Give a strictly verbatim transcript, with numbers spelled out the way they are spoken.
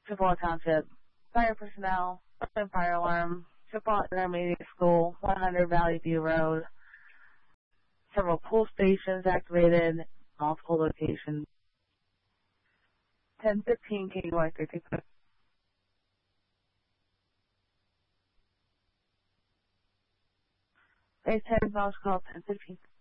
Chippewa Township, fire personnel, fire alarm, Chippewa Intermediate School, one hundred Valley View Road, several pool stations activated, multiple locations. ten fifteen K Y thirty. Base ten, Welsh call ten fifteen.